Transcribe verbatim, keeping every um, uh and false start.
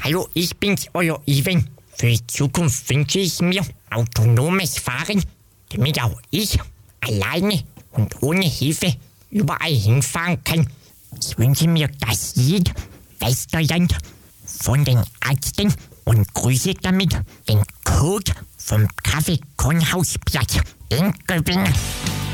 Hallo, ich bin's, euer Ivan. Für die Zukunft wünsche ich mir autonomes Fahren, damit auch ich alleine und ohne Hilfe überall hinfahren kann. Ich wünsche mir das Lied Westerland von den Ärzten und grüße damit den Code vom Kaffee-Kornhausplatz in Göppingen.